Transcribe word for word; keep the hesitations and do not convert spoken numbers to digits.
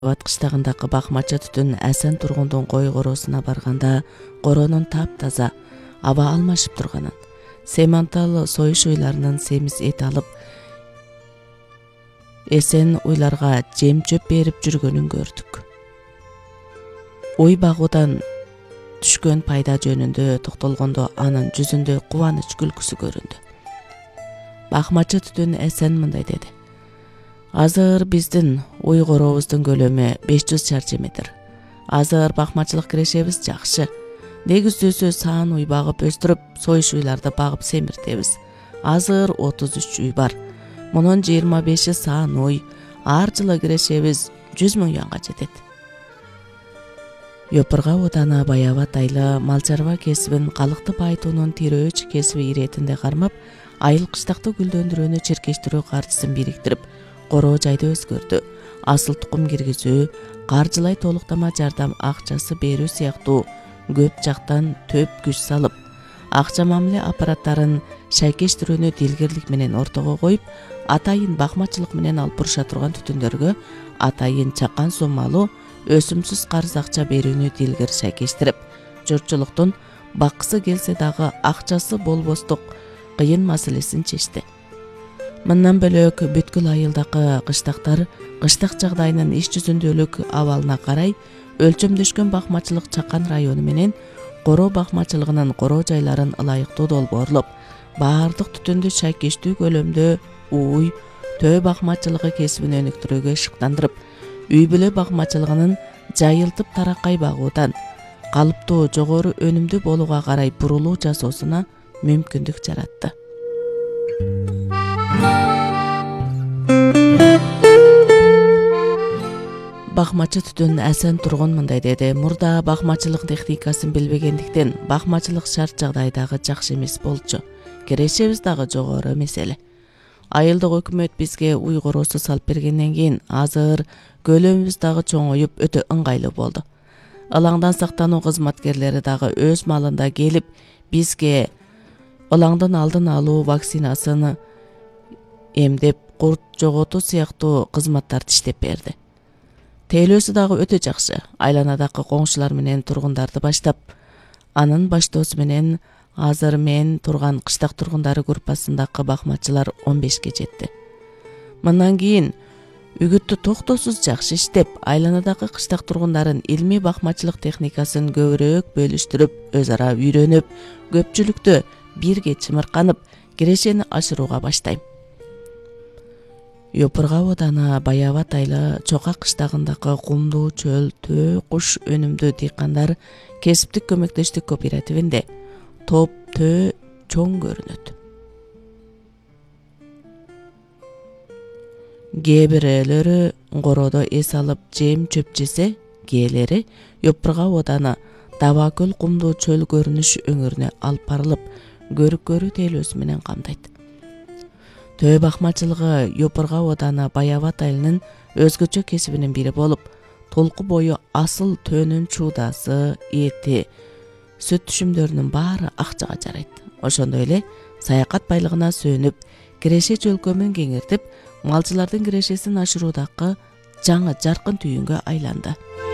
Бат кыштагындагы бакмачы түтүн Асан тургундун кой короосуна барганда коронун таптаза аба алмашып турганын, семантал союш уйларынын семиз эт алып эсен уйларга жем чөп берип жүргөнүн көрдүк. Уй багуудан түшкөн пайда жөнүндө токтолгондо анын жүзүндө кубаныч күлкүсү көрүндү. Бакмачы түтүн Асан мындай деди: Азыр биздин уй корообуздун көлөмү беш жүз чарчы метр. Азыр бакмачылык кирешебиз жакшы. Негиздүүсү саан уй багып өстүрүп, союш уйларды багып семиртебиз. Азыр отуз үч уй бар. Мунун жыйырма беши саан уй. Ар жылы кирешебиз жүз миң юанга жетет. Йопурга Уданы Баябат айла мал чарба кесибин калыкты байытуунун тирөөч кесиби иретинде кармап, айыл кыштакты гүлдөндүрүүнү чиркештирүү каржысын бириктирип, короо жайды өзгөрдү. Асыл тукум киргизүү, каржылай толуктама жардам акчасы берүү сыяктуу көп жактан төп күч салып, акча мамиле аппараттарын шайкештирүүнү дилгирлик менен ортого коюп, атайын бакмачылык менен алып буруша турган түтүндөргө атайын чакан суммалуу өсүмсүз карыз акча берүүнү дилгер шайкештирип, журтчулуктун баккысы келсе дагы акчасы болбостук кыйын маселесин чечти. Мындан бөлөк бүткүл айылдагы кыштактар кыштак жагдайынын иш жүзүндөлүк абалына карай өлчөмдөшкөн бакмачылык чакан району менен короо бакмачылыгынын короо жайларын ылайыктуу долбоорлоп, баардык түтүндү шайкештүү көлөмдө уй, төө бакмачылыгы кесибин өнүктүрүүгө шыктандырып, үй бүлө бакмачылыгынын жайылтып тараккай багуудан калыптуу жогору өнүмдүү болууга карай бурулуу жасоосуна мүмкүндүк жаратты. Бакмачы түтүн Асан тургун мындай деди: Мурда бакмачылык техникасын билбегендиктен бакмачылык шарт жагдайдагы жакшы эмес болчу. Кирешебиз дагы жогору эмес эле. Айылдык өкмөт бизге уй короосу салып бергенден кийин азыр көлөмүбүз дагы чоңоюп өтө ыңгайлуу болду. Ылаңдан сактануу кызматкерлери дагы өз малында келип бизге ылаңдын алдын алуу вакцинасын эмдеп, курт жоготуу сыяктуу кызматтарды иштеп берди. Тейлөөсү дагы өтө жакшы. Айланадагы коңшулар менен тургундарды баштап, анын баштоосу менен азыр мен турган кыштак тургундары группасындагы бакмачылар он бешке жетти. Мындан кийин үгүттү токтосуз жакшы иштеп, айланадагы кыштак тургундарын илмий бакмачылык техникасын көбүрөөк бөлүштүрүп, өз ара үйрөнүп, көпчүлүктү бирге чымырканып, кирешени ашырууга баштайм. Йопурга Уданы Баябат айла Чока кыштагындагы кумдуу чөл төө куш өнүмдүү дыйкандар кесиптик көмөктөштүк кооперативинде топ төө чоң көрүнөт. Кээ бирөөлөрү короодо эс алып жем чөп жесе, кээлери Йопурга Уданы Даба көл кумдуу чөл көрүнүш өңүрүнө алып барылып, көрүк-көрүү тейлөөсү менен камдайт. Төө бакмачылыгы Йопурга Уданы Баябат айылынын өзгөчө кесибинин бири болуп, толку бою асыл төөнүн чуудасы, эти, сүт түшүмдөрүнүн баары акчага жарайт. Ошондой эле саякат байлыгына сөөнүп, киреше жөлкөмүн кеңиртип, малчылардын кирешесин ашыруудагы жаңы жаркын түйүнгө айланды.